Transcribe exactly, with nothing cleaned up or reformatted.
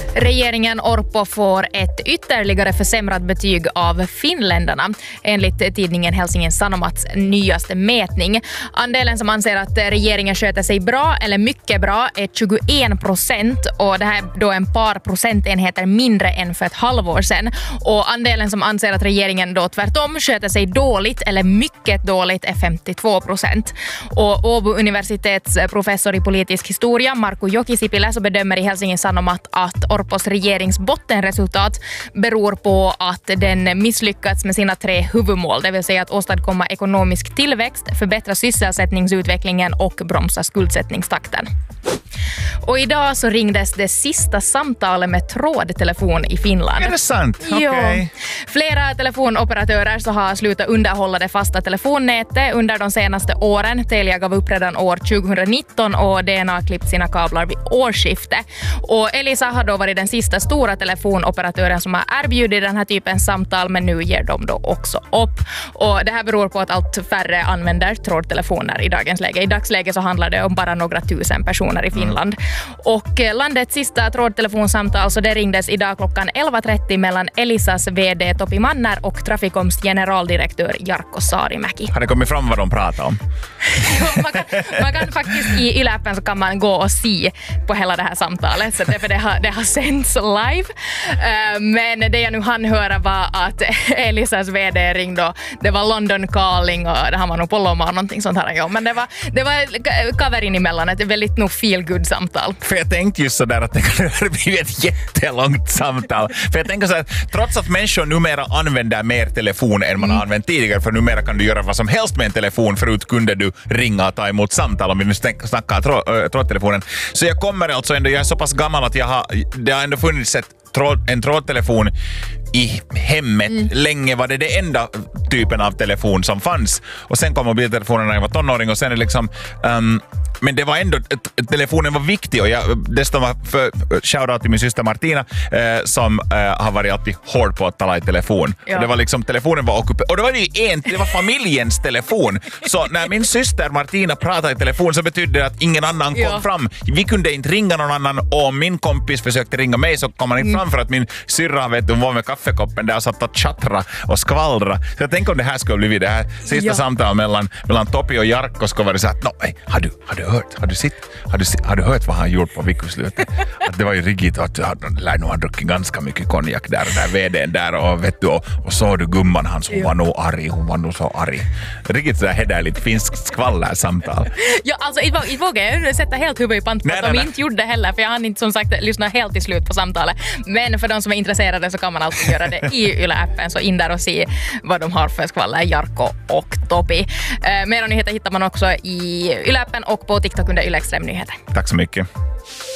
Regeringen Orpo får ett ytterligare försämrat betyg av finländarna enligt tidningen Helsingin Sanomats nyaste mätning. Andelen som anser att regeringen sköter sig bra eller mycket bra är tjugoen procent och det här är då en par procentenheter mindre än för ett halvår sedan. Och andelen som anser att regeringen då tvärtom sköter sig dåligt eller mycket dåligt är femtiotvå procent. Och Åbo universitets professor i politisk historia Marko Jokisipilä så bedömer i Helsingin Sanomat att Orpos regerings bottenresultat beror på att den misslyckats med sina tre huvudmål, det vill säga att åstadkomma ekonomisk tillväxt, förbättra sysselsättningsutvecklingen och bromsa skuldsättningstakten. Och idag så ringdes det sista samtalet med trådtelefon i Finland. Är det sant? Okej. Okay. Flera telefonoperatörer så har slutat underhålla det fasta telefonnätet under de senaste åren. Telia gav upp redan år tjugonitton och D N A klippt sina kablar vid årsskiftet. Och Elisa har då varit den sista stora telefonoperatören som har erbjudit den här typen samtal, men nu ger de då också upp. Och det här beror på att allt färre använder trådtelefoner i dagens läge. I dagsläget så handlar det om bara några tusen personer i Finland. Mm. Och landets sista trådtelefonsamtal så det ringdes idag klockan elva trettio mellan Elisas vd Topi Manner och Traficoms generaldirektör Jarkko Saarimäki. Har det kommit fram vad de pratar om? man, kan, man kan faktiskt i Yle-appen så kan man gå och se på hela det här samtalet, så därför det har, det har sänds live. Uh, men det jag nu hann höra var att Elisas vd ringde, det var London calling och det har man nog på lomma och någonting sånt här. Men det var, det var kaverin emellan, ett väldigt nog feel good samtal. För jag tänkte just sådär att det kan bli ett jättelångt samtal. För jag tänker så här, trots att människor numera använder mer telefon än man har använt tidigare, för numera kan du göra vad som helst med en telefon, förut kunde du ringa och ta emot samtal om vi nu snackar trå- trådtelefonen. Så jag kommer alltså ändå, jag är så pass gammal att jag har, det har ändå funnits ett tråd, en trådtelefon i hemmet. Mm. Länge var det det enda typen av telefon som fanns. Och sen kom mobiltelefonen när jag var tonåring och sen är det liksom um, men det var ändå, telefonen var viktig och jag dessutom var för shoutout till min syster Martina eh, som eh, har varit alltid hård på att tala i telefon. Ja. Och det var liksom, telefonen var ockuperad. Och det var ju en, det var familjens telefon. Så när min syster Martina pratade i telefon så betydde det att ingen annan kom ja. fram. Vi kunde inte ringa någon annan och om min kompis försökte ringa mig så kom han inte fram för att min syrra vet du, var med kaffekoppen där och satt och chattra och skvallra. Så jag tänker om det här skulle bli det här sista ja. samtalet mellan, mellan Topi och Jarkko skulle vara så att no, hey, har du, har du hört? Har du, sitt, har, du, har du hört vad han gjort på veckoslutet? Att det var ju rigigt att han lär nog ha druckit ganska mycket konjak där och där vdn där och vet du och, och så du gumman hans, hon var nog arg, hon var nog så arg. Rigigt sådär hederligt finskt skvallersamtal. Ja, alltså i vågar jag sätta helt huvudet i pant på att de inte gjorde det heller, för jag hann inte som sagt lyssna helt till slut på samtalet. Men för de som är intresserade så kan man alltid göra det i Yle-appen, så in där och se vad de har för skvaller, Jarkko och Topi. Eh, mera nyheter hittar man också i Yle-appen och på TikTok under Yle Extrem Nyheter. Tack så mycket.